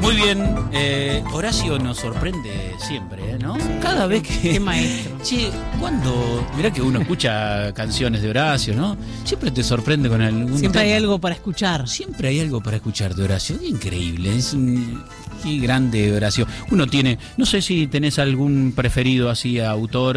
Muy bien, Horacio nos sorprende siempre, ¿no? Sí, cada vez que... Qué maestro. Che, cuando... Mirá que uno escucha canciones de Horacio, ¿no? Siempre te sorprende con algún Siempre tema. hay algo para escuchar. Siempre hay algo para escuchar de Horacio. Qué increíble, qué grande Horacio. Uno tiene... No sé si tenés algún preferido así, autor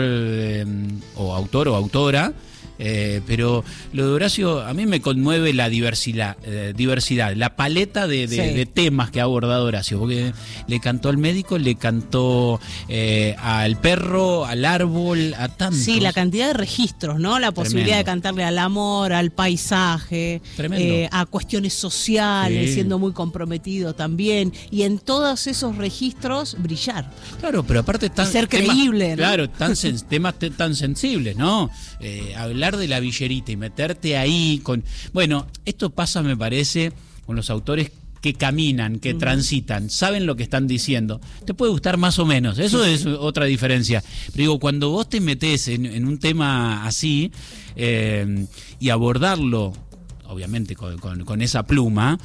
o autora. Pero lo de Horacio a mí me conmueve la diversidad, la paleta de temas que ha abordado Horacio, porque le cantó al médico, le cantó al perro, al árbol, a tantos. Sí, la cantidad de registros, ¿no? La posibilidad de cantarle al amor, al paisaje, a cuestiones sociales, siendo muy comprometido también, y en todos esos registros brillar. Claro, pero aparte ser creíble, ¿no? Claro, temas tan sensibles, ¿no? Hablar de la villerita y meterte ahí con... Bueno, esto pasa, me parece, con los autores que caminan, que transitan, saben lo que están diciendo. Te puede gustar más o menos, eso es otra diferencia. Pero digo, cuando vos te metés en un tema así y abordarlo, obviamente con esa pluma,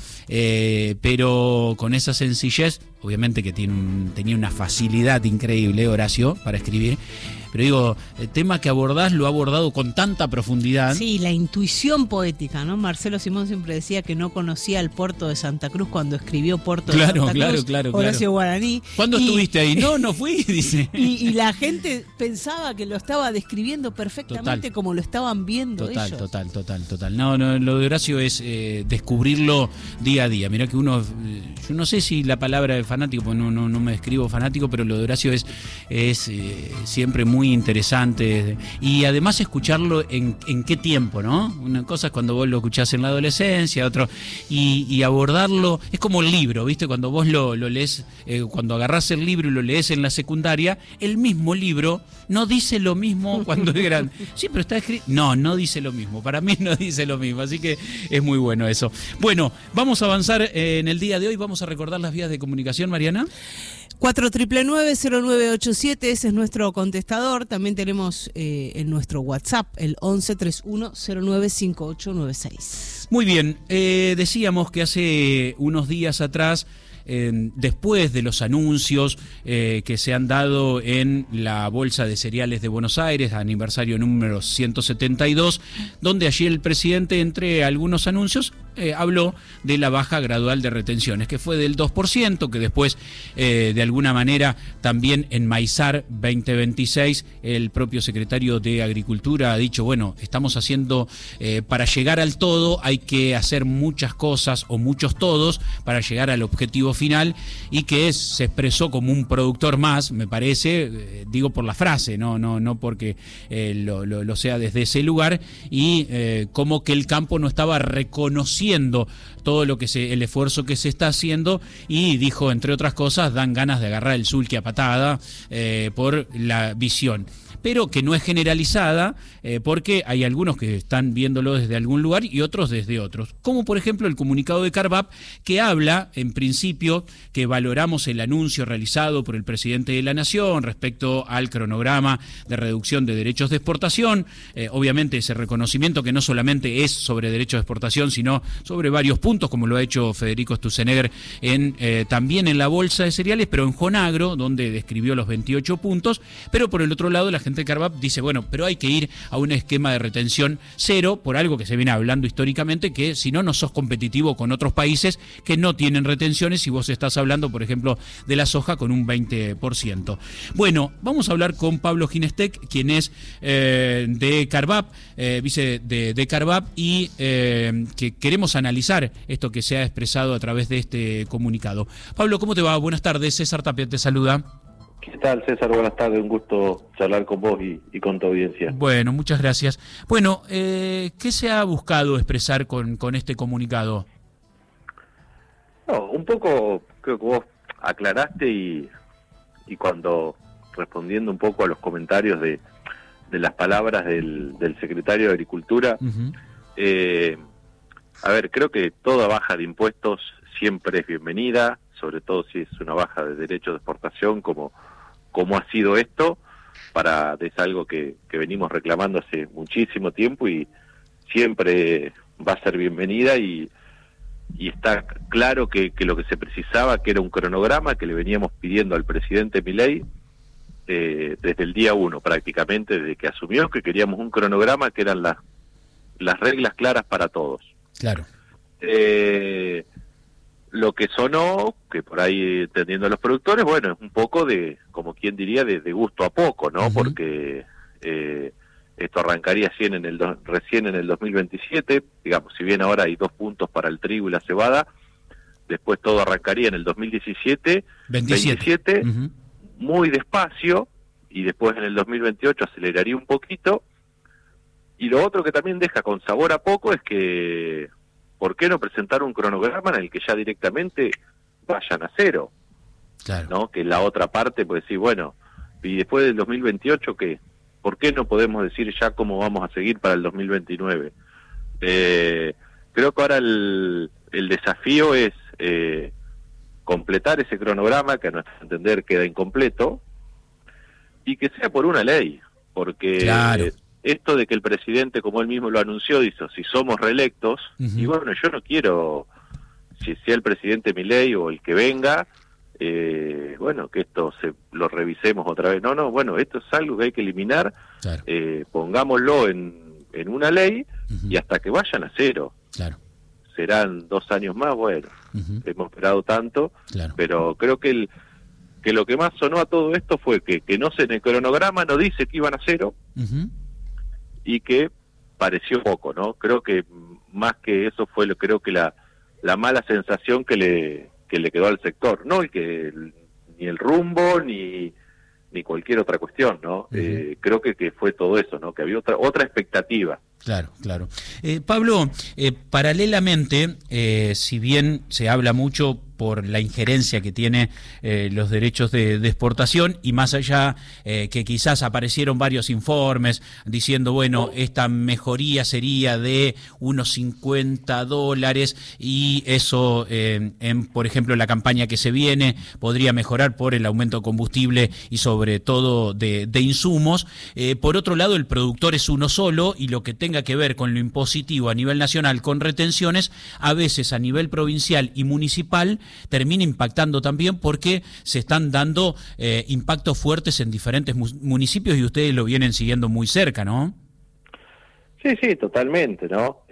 pero con esa sencillez, obviamente que tenía una facilidad increíble Horacio para escribir, pero digo, el tema que abordás lo ha abordado con tanta profundidad. Sí, la intuición poética, ¿no? Marcelo Simón siempre decía que no conocía el puerto de Santa Cruz cuando escribió Puerto de Santa Cruz, Horacio Guaraní. ¿Cuándo estuviste ahí? No fui, dice. Y la gente pensaba que lo estaba describiendo perfectamente como lo estaban viendo ellos. Total. No, lo de Horacio es descubrirlo día a día. Mirá que uno, yo no sé si la palabra de fanático, pues no me describo fanático, pero lo de Horacio es siempre muy interesante, y además escucharlo en qué tiempo, ¿no? Una cosa es cuando vos lo escuchás en la adolescencia, otro, y abordarlo, es como el libro, ¿viste? Cuando vos lo lees, cuando agarrás el libro y lo lees en la secundaria, el mismo libro no dice lo mismo cuando es grande. Sí, pero está escrito... No dice lo mismo, para mí no dice lo mismo, así que es muy bueno eso. Bueno, vamos a avanzar en el día de hoy, vamos a recordar las vías de comunicación, Mariana. 4999-0987, ese es nuestro contestador. También tenemos en nuestro WhatsApp el 1131095896. Muy bien, decíamos que hace unos días atrás, después de los anuncios que se han dado en la Bolsa de Cereales de Buenos Aires, aniversario número 172, donde allí el presidente, entre algunos anuncios, habló de la baja gradual de retenciones, que fue del 2%, que después, de alguna manera, también en Maizar 2026, el propio secretario de Agricultura ha dicho, bueno, estamos haciendo, para llegar al todo hay que hacer muchas cosas, o muchos todos, para llegar al objetivo final, y que se expresó como un productor más, me parece, digo por la frase, no porque lo sea desde ese lugar, y como que el campo no estaba reconociendo todo lo que el esfuerzo que se está haciendo, y dijo, entre otras cosas, dan ganas de agarrar el sulky a patada por la visión, pero que no es generalizada, porque hay algunos que están viéndolo desde algún lugar y otros desde otros, como por ejemplo el comunicado de Carvap, que habla, en principio, que valoramos el anuncio realizado por el presidente de la Nación respecto al cronograma de reducción de derechos de exportación, obviamente ese reconocimiento que no solamente es sobre derechos de exportación, sino sobre varios puntos, como lo ha hecho Federico Stussenegger también en la Bolsa de Cereales, pero en Jonagro, donde describió los 28 puntos, pero por el otro lado la gente de Carvap dice, bueno, pero hay que ir a un esquema de retención cero, por algo que se viene hablando históricamente, que si no sos competitivo con otros países que no tienen retenciones, y vos estás hablando, por ejemplo, de la soja con un 20%. Bueno, vamos a hablar con Pablo Ginestec, quien es de Carvap, vice de Carvap, y que queremos analizar esto que se ha expresado a través de este comunicado. Pablo, ¿cómo te va? Buenas tardes, César Tapia te saluda. ¿Qué tal, César? Buenas tardes, un gusto charlar con vos y con tu audiencia. Bueno, muchas gracias. Bueno, ¿qué se ha buscado expresar con este comunicado? No, un poco, creo que vos aclaraste y cuando, respondiendo un poco a los comentarios de las palabras del secretario de Agricultura, a ver, creo que toda baja de impuestos siempre es bienvenida, sobre todo si es una baja de derechos de exportación como ha sido esto, es algo que venimos reclamando hace muchísimo tiempo y siempre va a ser bienvenida, y está claro que lo que se precisaba, que era un cronograma que le veníamos pidiendo al presidente Milei desde el día 1 prácticamente, desde que asumió, que queríamos un cronograma que eran las reglas claras para todos. Claro. Lo que sonó, que por ahí entendiendo a los productores, bueno, es un poco de, como quien diría, de gusto a poco, ¿no? Porque esto arrancaría recién en el 2027, digamos, si bien ahora hay 2 puntos para el trigo y la cebada, después todo arrancaría en el 2017, 27, muy despacio, y después en el 2028 aceleraría un poquito. Y lo otro que también deja con sabor a poco es que, ¿por qué no presentar un cronograma en el que ya directamente vayan a cero? Claro. ¿No? Que la otra parte puede decir, bueno, y después del 2028, ¿qué? ¿Por qué no podemos decir ya cómo vamos a seguir para el 2029? Creo que ahora el desafío es completar ese cronograma, que a nuestro entender queda incompleto, y que sea por una ley, porque claro. Esto de que el presidente, como él mismo lo anunció, dice, si somos reelectos, y bueno, yo no quiero, si sea el presidente Milei o el que venga, bueno, que esto lo revisemos otra vez. No, bueno, esto es algo que hay que eliminar, claro. Pongámoslo en una ley y hasta que vayan a cero. Claro. Serán 2 años más, bueno, hemos esperado tanto, claro. Pero creo que lo que más sonó a todo esto fue que no sé, en el cronograma no dice que iban a cero, y que pareció poco, ¿no? Creo que más que eso fue creo que la mala sensación que le quedó al sector, no ni el rumbo ni cualquier otra cuestión, ¿no? Creo que fue todo eso, ¿no? Que había otra expectativa. Claro, claro. Pablo, paralelamente, si bien se habla mucho por la injerencia que tiene los derechos de exportación, y más allá que quizás aparecieron varios informes diciendo, bueno, esta mejoría sería de unos $50 y eso, por ejemplo, la campaña que se viene podría mejorar por el aumento de combustible y sobre todo de insumos. Por otro lado, el productor es uno solo y lo que tenga que ver con lo impositivo a nivel nacional con retenciones, a veces a nivel provincial y municipal, termina impactando también porque se están dando impactos fuertes en diferentes municipios y ustedes lo vienen siguiendo muy cerca, ¿no? Sí, totalmente, ¿no?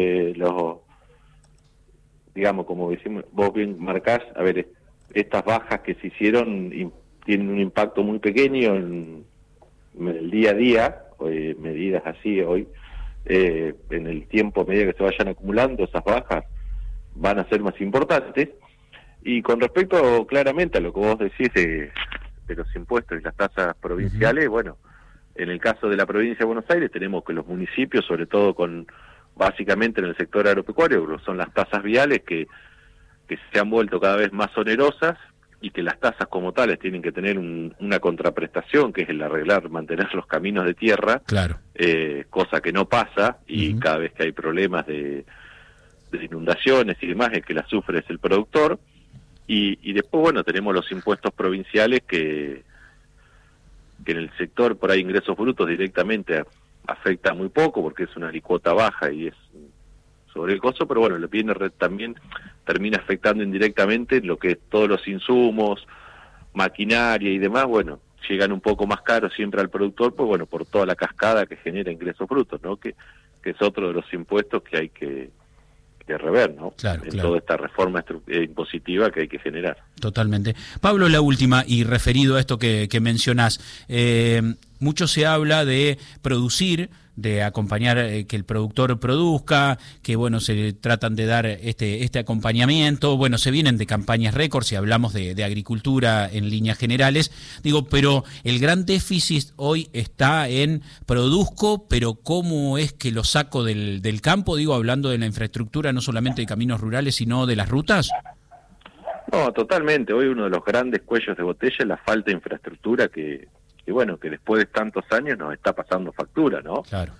Digamos, como decimos, vos bien marcás, a ver, estas bajas que se hicieron tienen un impacto muy pequeño en el día a día, medidas así hoy, en el tiempo a medida que se vayan acumulando, esas bajas van a ser más importantes. Y con respecto claramente a lo que vos decís de los impuestos y las tasas provinciales, bueno, en el caso de la provincia de Buenos Aires tenemos que los municipios, sobre todo básicamente en el sector agropecuario, que son las tasas viales que se han vuelto cada vez más onerosas, y que las tasas como tales tienen que tener una contraprestación, que es el mantener los caminos de tierra, claro. Cosa que no pasa, y cada vez que hay problemas de inundaciones y demás, el que las sufre es el productor. Y después, bueno, tenemos los impuestos provinciales que en el sector por ahí ingresos brutos directamente afecta muy poco, porque es una alícuota baja y es sobre el costo, pero bueno, también termina afectando indirectamente lo que es todos los insumos, maquinaria y demás, bueno, llegan un poco más caros siempre al productor, pues bueno, por toda la cascada que genera ingresos brutos, ¿no? Que es otro de los impuestos que hay que rever, ¿no? Claro, en toda esta reforma impositiva que hay que generar. Totalmente. Pablo, la última, y referido a esto que mencionás, mucho se habla de producir, de acompañar, que el productor produzca, que bueno, se tratan de dar este acompañamiento, bueno, se vienen de campañas récord si hablamos de agricultura en líneas generales, digo, pero el gran déficit hoy está en produzco, pero ¿cómo es que lo saco del campo? Digo, hablando de la infraestructura, no solamente de caminos rurales, sino de las rutas. No, totalmente, hoy uno de los grandes cuellos de botella es la falta de infraestructura que bueno, que después de tantos años nos está pasando factura, ¿no? Claro.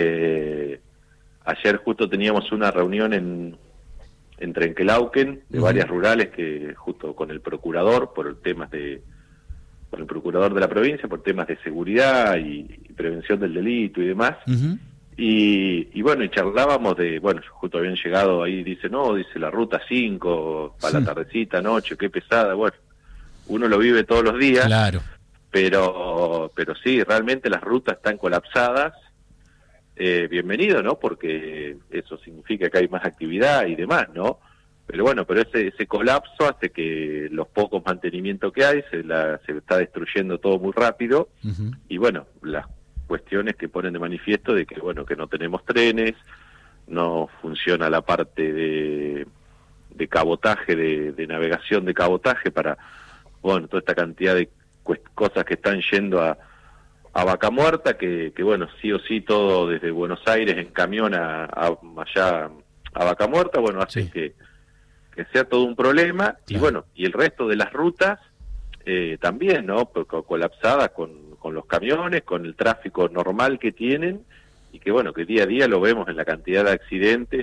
Ayer justo teníamos una reunión en Trenquelauquen de varias rurales, que justo con el procurador, con el procurador de la provincia, por temas de seguridad y prevención del delito y demás, Y bueno, y charlábamos de, bueno, justo habían llegado ahí, dice la ruta 5, para la tardecita, noche, qué pesada, bueno, uno lo vive todos los días, claro. pero sí, realmente las rutas están colapsadas, bienvenido, ¿no? Porque eso significa que hay más actividad y demás, ¿no? Pero bueno, ese colapso hace que los pocos mantenimientos que hay, se está destruyendo todo muy rápido, y bueno, las cuestiones que ponen de manifiesto de que, bueno, que no tenemos trenes, no funciona la parte de cabotaje, de navegación de cabotaje para, bueno, toda esta cantidad de cosas que están yendo a Vaca Muerta, que bueno, sí o sí todo desde Buenos Aires en camión allá a Vaca Muerta, bueno, hace que sea todo un problema, y bueno, y el resto de las rutas también, ¿no? Colapsadas con los camiones, con el tráfico normal que tienen, y que bueno, que día a día lo vemos en la cantidad de accidentes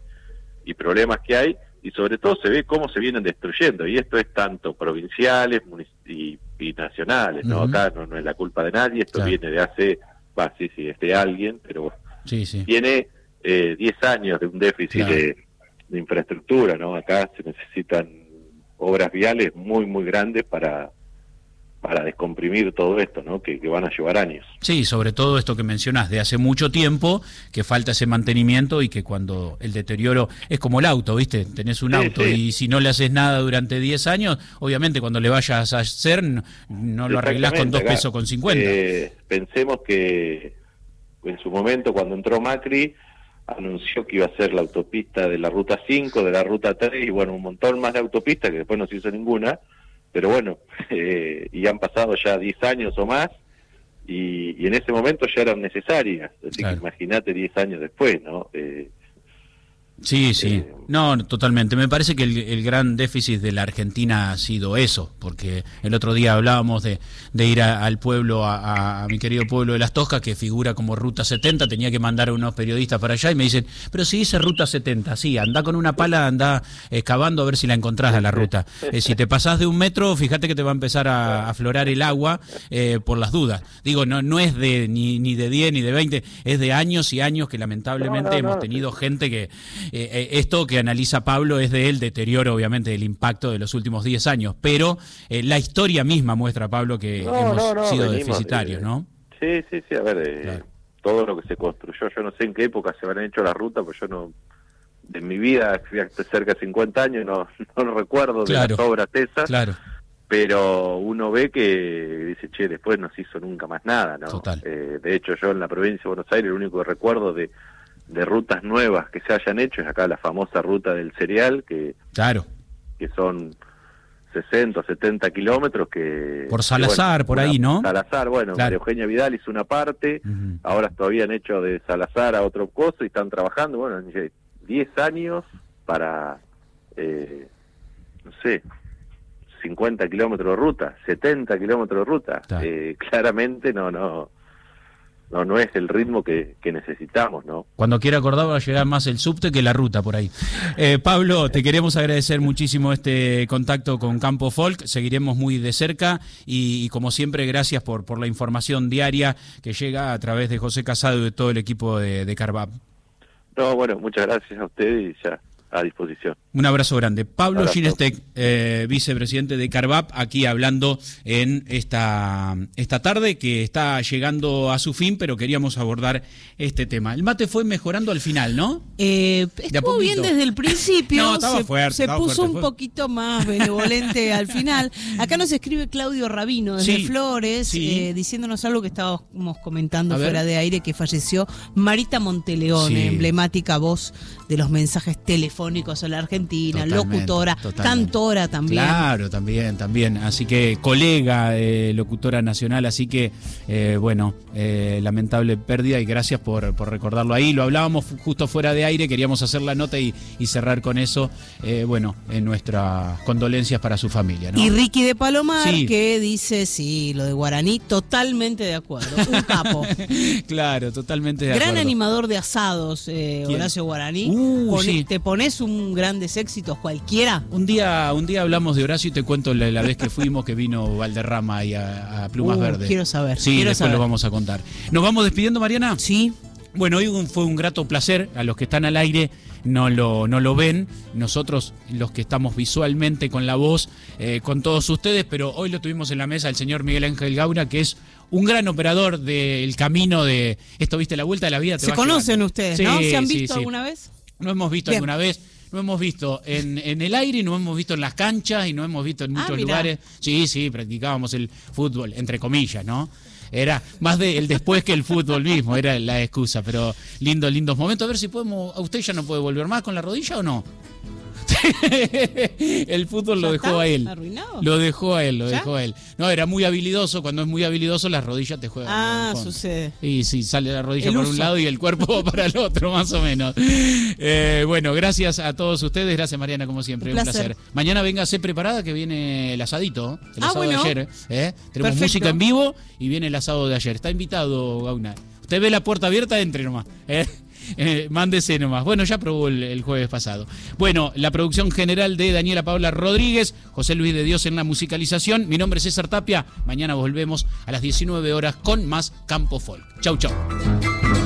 y problemas que hay, y sobre todo se ve cómo se vienen destruyendo, y esto es tanto provinciales y nacionales, ¿no? Acá no es la culpa de nadie, esto viene de hace, es de alguien, pero tiene 10 años de un déficit de infraestructura, ¿no? Acá se necesitan obras viales muy, muy grandes para descomprimir todo esto, ¿no? Que van a llevar años. Sí, sobre todo esto que mencionás, de hace mucho tiempo, que falta ese mantenimiento y que cuando el deterioro es como el auto, ¿viste? Tenés un auto y si no le haces nada durante 10 años, obviamente cuando le vayas a hacer, no lo arreglás con 2 pesos con 50. Pensemos que en su momento, cuando entró Macri, anunció que iba a ser la autopista de la Ruta 5, de la Ruta 3, y bueno, un montón más de autopistas que después no se hizo ninguna, pero bueno, y han pasado ya 10 años o más, y en ese momento ya eran necesarias, así que imagínate 10 años después, ¿no? Sí. No, totalmente. Me parece que el gran déficit de la Argentina ha sido eso, porque el otro día hablábamos de ir al pueblo, a mi querido pueblo de Las Toscas, que figura como Ruta 70, tenía que mandar a unos periodistas para allá y me dicen, pero si dice Ruta 70, sí, anda con una pala, anda excavando a ver si la encontrás a la ruta. Si te pasás de 1 metro, fíjate que te va a empezar a aflorar el agua por las dudas. Digo, no es ni de 10 ni de 20, es de años y años que lamentablemente hemos tenido gente que... esto que analiza Pablo es del deterioro, obviamente, del impacto de los últimos 10 años, pero la historia misma muestra, Pablo, que hemos sido deficitarios, ¿no? Sí, a ver, todo lo que se construyó, yo no sé en qué época se habrán hecho las rutas, pues yo no, de mi vida, fui hace cerca de 50 años, no recuerdo de las obras esas, pero uno ve que dice, después no se hizo nunca más nada, ¿no? De hecho, yo en la provincia de Buenos Aires, el único recuerdo de rutas nuevas que se hayan hecho es acá la famosa ruta del cereal, que son 60 o 70 kilómetros que... Por Salazar, por ahí, ¿no? Salazar, bueno, María Eugenia Vidal hizo una parte, ahora todavía han hecho de Salazar a otro coso y están trabajando, bueno, 10 años para, 50 kilómetros de ruta, 70 kilómetros de ruta, claramente no es el ritmo que necesitamos, ¿no? Cuando quiera acordar va a llegar más el subte que la ruta por ahí. Pablo, te queremos agradecer muchísimo este contacto con Campo Folk, seguiremos muy de cerca y como siempre gracias por la información diaria que llega a través de José Casado y de todo el equipo de Carvap. No, bueno, muchas gracias a ustedes y ya a disposición. Un abrazo grande. Pablo Ginestec, vicepresidente de Carvap, aquí hablando en esta tarde que está llegando a su fin, pero queríamos abordar este tema. El mate fue mejorando al final, ¿no? Estuvo bien desde el principio. No, estaba fuerte. Se puso un poquito más benevolente al final. Acá nos escribe Claudio Rabino desde Flores, diciéndonos algo que estábamos comentando fuera de aire, que falleció Marita Monteleone, emblemática voz de los mensajes telefónicos a la Argentina, locutora, cantora también. Claro, también. Así que colega, locutora nacional, así que, lamentable pérdida y gracias por recordarlo ahí. Lo hablábamos justo fuera de aire, queríamos hacer la nota y cerrar con eso, en nuestras condolencias para su familia, ¿no? Y Ricky de Palomar, que dice, lo de Guaraní, totalmente de acuerdo, un capo. Claro, totalmente de acuerdo. Gran animador de asados, Horacio Guaraní. ¿Te pones un grandes éxitos cualquiera? Un día hablamos de Horacio y te cuento la vez que fuimos, que vino Valderrama ahí a Plumas Verdes. Quiero saber. Sí, después lo vamos a contar. ¿Nos vamos despidiendo, Mariana? Sí. Bueno, hoy fue un grato placer. A los que están al aire no lo ven. Nosotros, los que estamos visualmente con la voz, con todos ustedes, pero hoy lo tuvimos en la mesa el señor Miguel Ángel Gauna, que es un gran operador del camino de esto, ¿viste? La vuelta de la vida. Se conocen ustedes, ¿no? ¿Se han visto alguna vez? No hemos visto alguna vez. No hemos visto en el aire, no hemos visto en las canchas y no hemos visto en muchos lugares. Sí, practicábamos el fútbol, entre comillas, ¿no? Era más el después que el fútbol mismo, era la excusa, pero lindos momentos. A ver si podemos, ¿a usted ya no puede volver más con la rodilla o no? El fútbol lo dejó a él. ¿Arruinado? Lo dejó a él. No, era muy habilidoso. Cuando es muy habilidoso, las rodillas te juegan. Sucede. Y sí, sale la rodilla por un lado y el cuerpo para el otro, más o menos. Bueno, gracias a todos ustedes. Gracias, Mariana, como siempre. Un placer. Mañana véngase preparada que viene el asadito. El asado de ayer. Tenemos Perfecto. Música en vivo y viene el asado de ayer. Está invitado, Gauna. Usted ve la puerta abierta, entre nomás. Mándese nomás. Bueno, ya probó el jueves pasado. Bueno, la producción general de Daniela Paola Rodríguez, José Luis de Dios en la musicalización. Mi nombre es César Tapia. Mañana volvemos a las 19 horas con más Campo Folk. Chau.